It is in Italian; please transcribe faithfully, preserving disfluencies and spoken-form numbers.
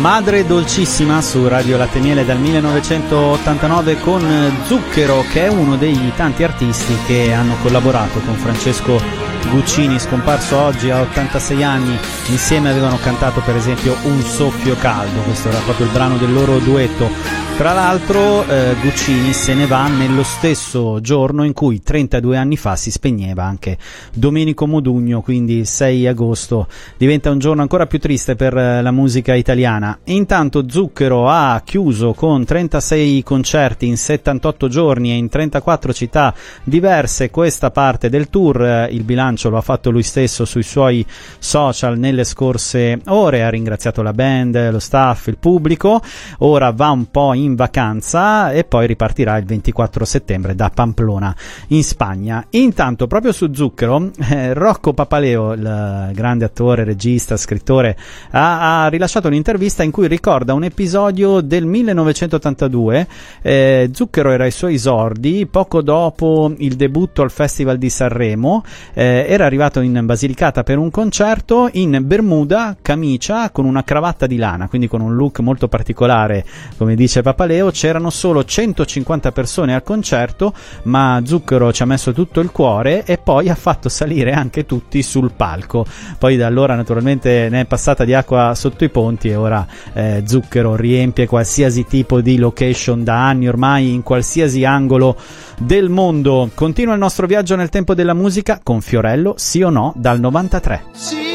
Madre Dolcissima su Radio Latte Miele dal millenovecentottantanove con Zucchero, che è uno dei tanti artisti che hanno collaborato con Francesco Guccini, scomparso oggi a ottantasei anni. Insieme avevano cantato per esempio Un soffio caldo, questo era proprio il brano del loro duetto. Tra l'altro eh, Guccini se ne va nello stesso giorno in cui trentadue anni fa si spegneva anche Domenico Modugno, quindi il sei agosto diventa un giorno ancora più triste per eh, la musica italiana. Intanto Zucchero ha chiuso con trentasei concerti in settantotto giorni e in trentaquattro città diverse questa parte del tour. Il bilancio lo ha fatto lui stesso sui suoi social nelle scorse ore, ha ringraziato la band, lo staff, il pubblico. Ora va un po' in in vacanza e poi ripartirà il ventiquattro settembre da Pamplona in Spagna. Intanto proprio su Zucchero eh, Rocco Papaleo, il grande attore, regista, scrittore, ha, ha rilasciato un'intervista in cui ricorda un episodio del millenovecentottantadue. eh, Zucchero era ai suoi esordi poco dopo il debutto al Festival di Sanremo. eh, era arrivato in Basilicata per un concerto in bermuda, camicia, con una cravatta di lana, quindi con un look molto particolare, come dice Papaleo. C'erano solo centocinquanta persone al concerto, ma Zucchero ci ha messo tutto il cuore e poi ha fatto salire anche tutti sul palco. Poi da allora naturalmente ne è passata di acqua sotto i ponti e ora eh, Zucchero riempie qualsiasi tipo di location da anni ormai in qualsiasi angolo del mondo. Continua il nostro viaggio nel tempo della musica con Fiorello, Sì o No, dal novantatré. Sì